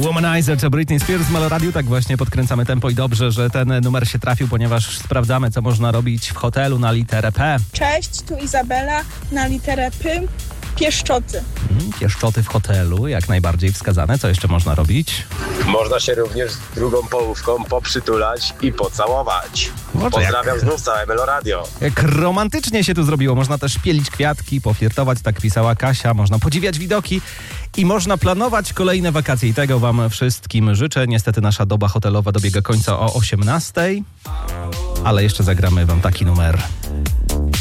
Womanizer to Britney Spears w Meloradiu. Tak właśnie podkręcamy tempo i dobrze, że ten numer się trafił, ponieważ sprawdzamy, co można robić w hotelu na literę P. Cześć, tu Izabela na literę P. Pieszczoty. Pieszczoty w hotelu, jak najbardziej wskazane. Co jeszcze można robić? Można się również z drugą połówką poprzytulać i pocałować. Pozdrawiam znów całe Meloradio. Jak romantycznie się tu zrobiło. Można też pielić kwiatki, poflirtować, tak pisała Kasia. Można podziwiać widoki i można planować kolejne wakacje. I tego wam wszystkim życzę. Niestety nasza doba hotelowa dobiega końca o 18:00. Ale jeszcze zagramy wam taki numer.